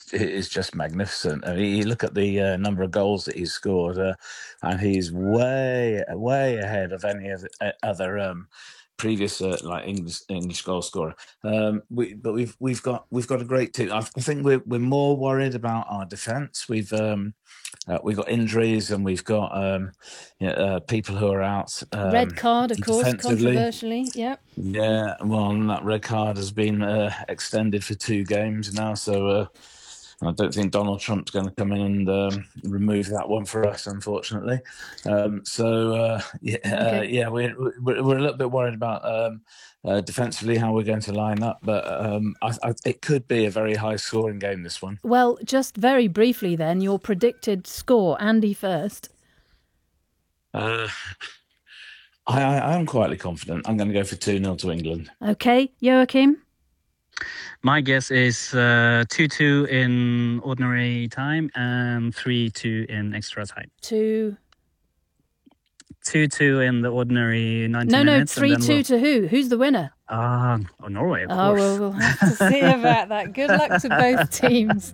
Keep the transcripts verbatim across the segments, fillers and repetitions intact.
is just magnificent. I mean, you look at the uh, number of goals that he's scored, uh, and he's way, way ahead of any of the, uh, other um, previous uh, like English English goal scorer. Um, we, but we've we've got we've got a great team. I think we're we're more worried about our defence. We've um, uh, we've got injuries and we've got um, you know, uh, people who are out. Um, red card, of course, defensively. controversially. Yep. Yeah, well, that red card has been uh, extended for two games now, so uh, I don't think Donald Trump's going to come in and um, remove that one for us, unfortunately. Um, so uh, yeah, Okay. uh, yeah, we're, we're we're a little bit worried about um, uh, defensively how we're going to line up, but um, I, I, it could be a very high-scoring game. This one. Well, just very briefly, then, your predicted score, Andy first. Uh, I, I am quietly confident. I'm going to go for two nil to England. Okay, Joachim? My guess is uh, two two in ordinary time and three two in extra time. Two. two two in the ordinary ninety no, minutes. No, three two we'll... to who? Who's the winner? Ah, uh, oh, Norway, of oh, course. Oh, well, we'll have to see about that. Good luck to both teams.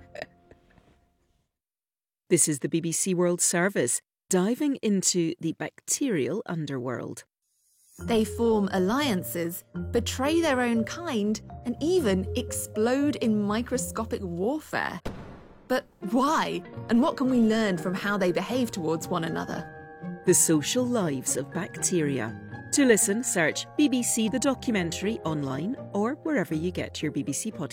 This is the B B C World Service, diving into the bacterial underworld. They form alliances, betray their own kind, and even explode in microscopic warfare. But why? And what can we learn from how they behave towards one another? The social lives of bacteria. To listen, search B B C The Documentary online or wherever you get your B B C podcasts.